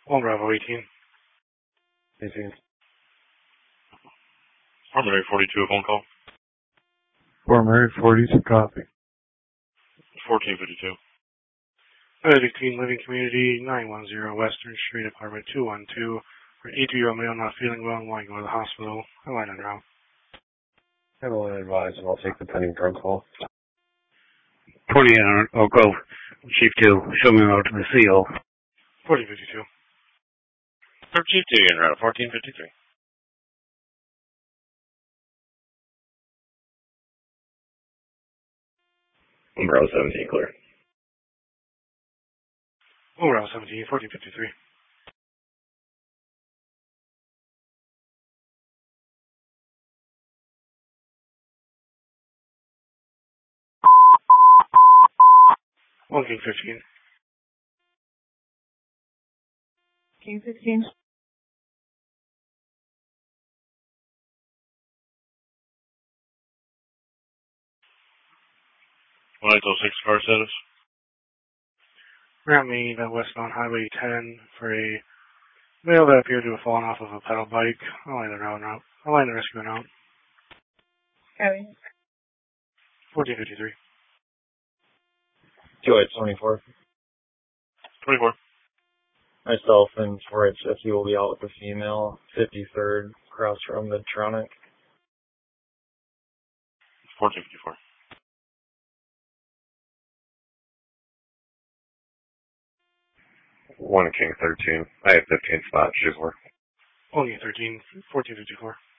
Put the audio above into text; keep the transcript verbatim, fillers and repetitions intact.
One Bravo eighteen. eighteen. Primary forty-two, a phone call. Primary forty-two, copy. fourteen fifty-two. eighteen Living Community, nine one zero Western Street, apartment two one two. For an eighty-year-old male not feeling well and wanting to go to the hospital. A line on route. I will advise and I'll take the pending drug call. twenty, uh, Oak Grove, Chief two, show me out to the C O. fourteen fifty-two. Third Chief two, en route, fourteen fifty-three. Umbrella seventeen, clear. Umbrella seventeen, fourteen fifty-three. One King fifteen. King fifteen. one eight oh six, car status. Route me the westbound Highway ten for a male that appeared to have fallen off of a pedal bike. I'll line the route route. I'll line the rescue route. Copy. fourteen fifty-three. two eight twenty-four. twenty-four. Myself and four eight fifty will be out with the female, fifty-third, across from Medtronic. fourteen fifty-four. One King thirteen. I have fifteen spots, G four. One King thirteen, fourteen fifty-four.